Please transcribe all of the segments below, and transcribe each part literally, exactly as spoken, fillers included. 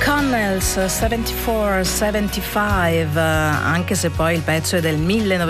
Connells settantaquattro settantacinque, anche se poi il pezzo è del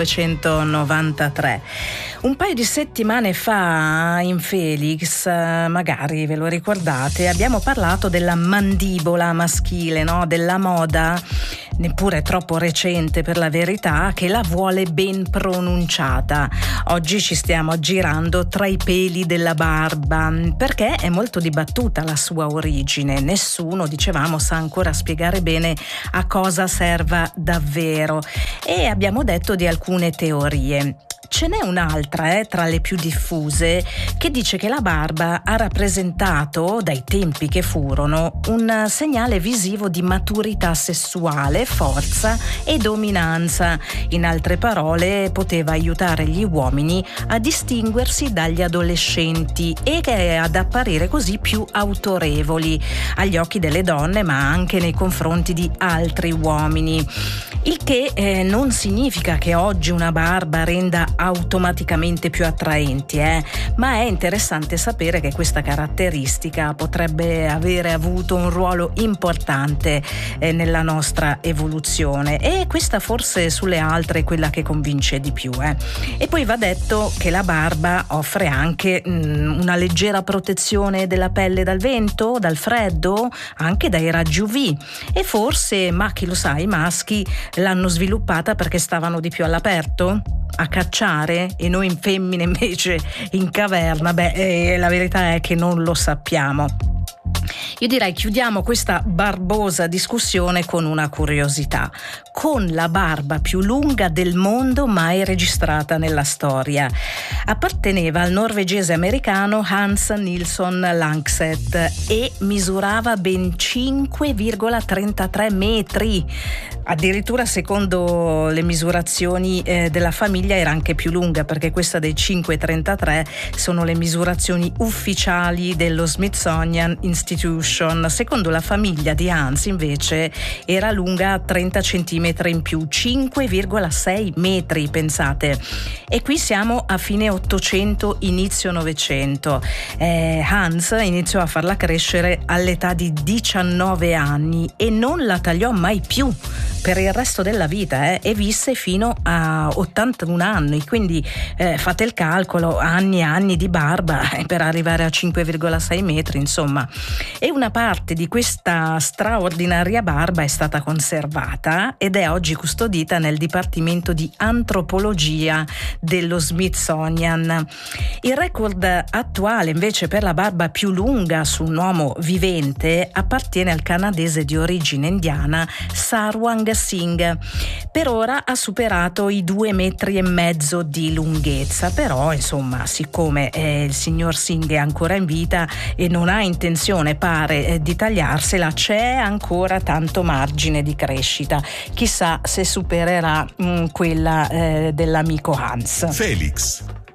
millenovecentonovantatré. Un paio di settimane fa in Felix, magari ve lo ricordate, abbiamo parlato della mandibola maschile, no? Della moda, neppure troppo recente per la verità, che la vuole ben pronunciata. Oggi ci stiamo aggirando tra i peli della barba, perché è molto dibattuta la sua origine. Nessuno, dicevamo, sa ancora spiegare bene a cosa serva davvero, e abbiamo detto di alcune teorie. Ce n'è un'altra, eh, tra le più diffuse, che dice che la barba ha rappresentato, dai tempi che furono, un segnale visivo di maturità sessuale, forza e dominanza. In altre parole, poteva aiutare gli uomini a distinguersi dagli adolescenti e ad apparire così più autorevoli agli occhi delle donne, ma anche nei confronti di altri uomini. Il che eh, non significa che oggi una barba renda automaticamente più attraenti, eh? Ma è interessante sapere che questa caratteristica potrebbe avere avuto un ruolo importante eh, nella nostra evoluzione, e questa forse sulle altre è quella che convince di più. Eh? E poi va detto che la barba offre anche mh, una leggera protezione della pelle dal vento, dal freddo, anche dai raggi U V, e forse, ma chi lo sa, i maschi l'hanno sviluppata perché stavano di più all'aperto a cacciare e noi in femmine invece in caverna. Beh, eh, la verità è che non lo sappiamo. Io direi chiudiamo questa barbosa discussione con una curiosità: con la barba più lunga del mondo mai registrata nella storia. Apparteneva al norvegese americano Hans Nilsson Langseth e misurava ben cinque virgola trentatré metri. Addirittura, secondo le misurazioni eh, della famiglia, era anche più lunga, perché questa dei cinque virgola trentatré sono le misurazioni ufficiali dello Smithsonian Institution. Secondo la famiglia di Hans, invece, era lunga trenta centimetri in più, cinque virgola sei metri, pensate. E qui siamo a fine ottocento, inizio novecento. Eh, Hans iniziò a farla crescere all'età di diciannove anni e non la tagliò mai più per il resto della vita, eh, e visse fino a ottantuno anni, quindi eh, fate il calcolo, anni e anni di barba eh, per arrivare a cinque virgola sei metri, insomma. E una parte di questa straordinaria barba è stata conservata ed è oggi custodita nel Dipartimento di Antropologia dello Smithsonian. Il record attuale invece per la barba più lunga su un uomo vivente appartiene al canadese di origine indiana Sarwang Singh. Per ora ha superato i due metri e mezzo di lunghezza, però insomma, siccome eh, il signor Singh è ancora in vita e non ha intenzione, pare, eh, di tagliarsela, c'è ancora tanto margine di crescita. Chissà se supererà mh, quella eh, dell'amico Hans. Felix.